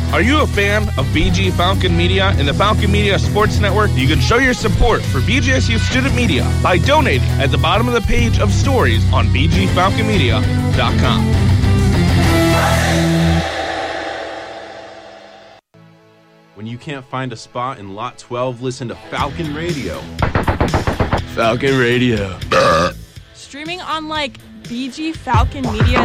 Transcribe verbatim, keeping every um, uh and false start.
Are you a fan of B G Falcon Media and the Falcon Media Sports Network? You can show your support for B G S U Student Media by donating at the bottom of the page of stories on b g falcon media dot com. When you can't find a spot in Lot twelve, listen to Falcon Radio. Falcon Radio. Streaming on like B G Falcon Media